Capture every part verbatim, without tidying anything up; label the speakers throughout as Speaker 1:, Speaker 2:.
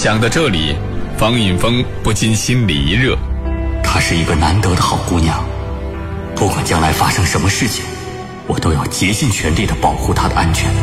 Speaker 1: 想到这里，方引峰不禁心里一热。
Speaker 2: 她是一个难得的好姑娘，不管将来发生什么事情，我都要竭尽全力地保护她的安全。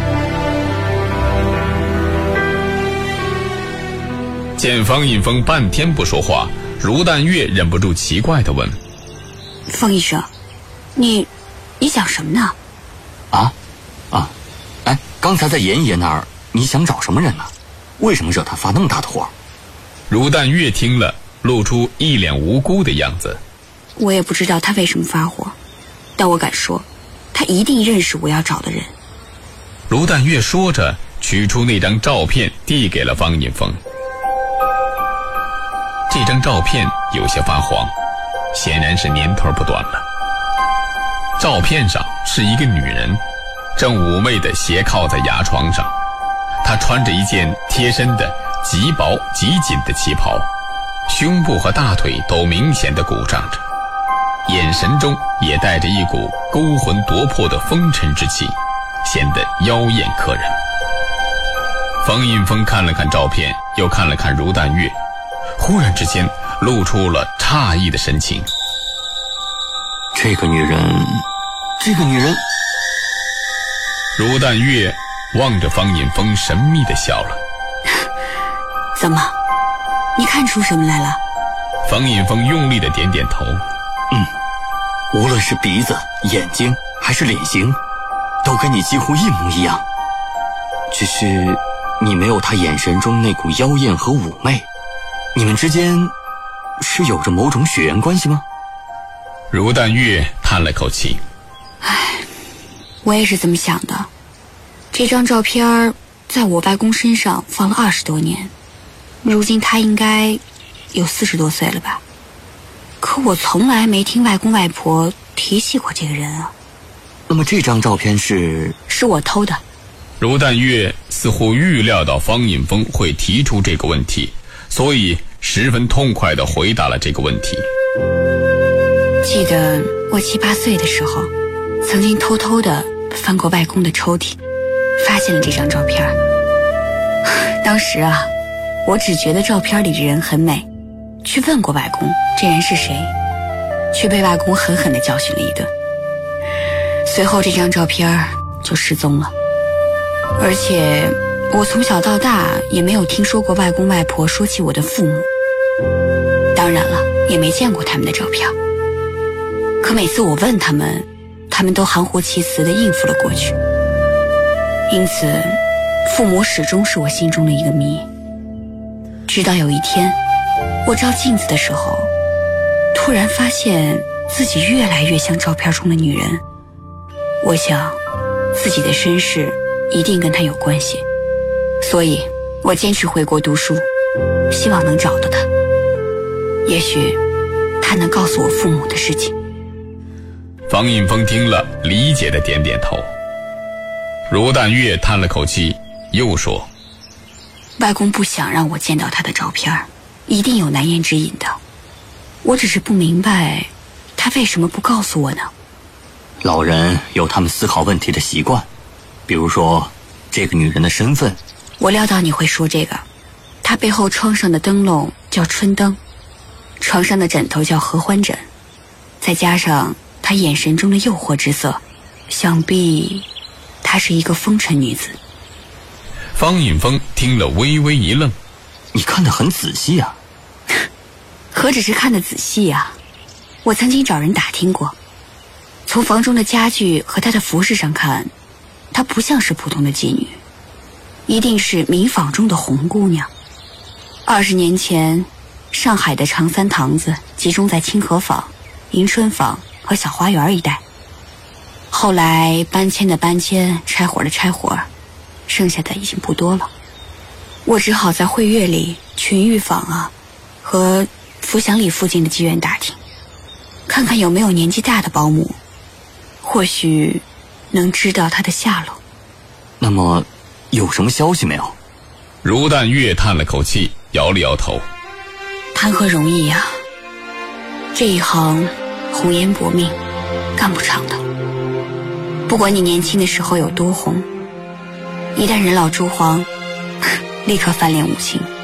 Speaker 1: 见方引峰半天不说话，卢淡月忍不住奇怪地问：
Speaker 3: 方医生，你你想什么呢？
Speaker 2: 啊啊哎，刚才在严爷那儿，你想找什么人呢？为什么惹他发那么大的火？
Speaker 1: 卢淡月听了，露出一脸无辜的样子。
Speaker 3: 我也不知道他为什么发火，但我敢说，他一定认识我要找的人。
Speaker 1: 卢淡月说着，取出那张照片递给了方引峰。这张照片有些发黄，显然是年头不短了。照片上是一个女人，正妩媚地斜靠在牙床上，她穿着一件贴身的极薄极紧的旗袍，胸部和大腿都明显地鼓胀着，眼神中也带着一股勾魂夺魄的风尘之气，显得妖艳可人。方引峰看了看照片，又看了看卢淡月，忽然之间露出了诧异的神情。
Speaker 2: 这个女人，这个女人……
Speaker 1: 卢淡月望着方引峰神秘地笑了。
Speaker 3: 怎么，你看出什么来了？
Speaker 1: 方引峰用力地点点头。
Speaker 2: 嗯，无论是鼻子、眼睛还是脸型，都跟你几乎一模一样，只是你没有她眼神中那股妖艳和妩媚。你们之间是有着某种血缘关系吗？
Speaker 1: 卢淡月叹了口气。
Speaker 3: 唉，我也是这么想的。这张照片在我外公身上放了二十多年，如今他应该有四十多岁了吧？可我从来没听外公外婆提起过这个人啊。
Speaker 2: 那么这张照片是……
Speaker 3: 是我偷的。
Speaker 1: 卢淡月似乎预料到方引峰会提出这个问题，所以十分痛快地回答了这个问题。
Speaker 3: 记得我七八岁的时候，曾经偷偷地翻过外公的抽屉，发现了这张照片。当时啊，我只觉得照片里的人很美，去问过外公这人是谁，却被外公狠狠地教训了一顿。随后这张照片就失踪了，而且我从小到大也没有听说过外公外婆说起我的父母，当然了，也没见过他们的照片。可每次我问他们，他们都含糊其辞地应付了过去。因此父母始终是我心中的一个谜。直到有一天，我照镜子的时候，突然发现自己越来越像照片中的女人。我想自己的身世一定跟她有关系，所以我坚持回国读书，希望能找到她。也许她能告诉我父母的事情。
Speaker 1: 方引峰听了，理解的点点头。卢淡月叹了口气，又说：
Speaker 3: 外公不想让我见到他的照片，一定有难言之隐的。我只是不明白，他为什么不告诉我呢？
Speaker 2: 老人有他们思考问题的习惯，比如说这个女人的身份。
Speaker 3: 我料到你会说这个。她背后窗上的灯笼叫春灯，床上的枕头叫合欢枕，再加上她眼神中的诱惑之色，想必她是一个风尘女子。
Speaker 1: 方引峰听了微微一愣。
Speaker 2: 你看得很仔细啊。
Speaker 3: 何止是看得仔细啊，我曾经找人打听过，从房中的家具和她的服饰上看，她不像是普通的妓女，一定是民坊中的红姑娘。二十年前，上海的长三堂子集中在清河坊、迎春坊和小花园一带，后来搬迁的搬迁，拆伙的拆伙，剩下的已经不多了。我只好在汇悦里、群玉坊啊和福祥里附近的妓院打听，看看有没有年纪大的保姆，或许能知道她的下落。
Speaker 2: 那么有什么消息没有？
Speaker 1: 卢淡月叹了口气，摇了摇头。
Speaker 3: 谈何容易呀、啊！这一行红颜薄命，干不长的。不管你年轻的时候有多红，一旦人老珠黄，立刻翻脸无情。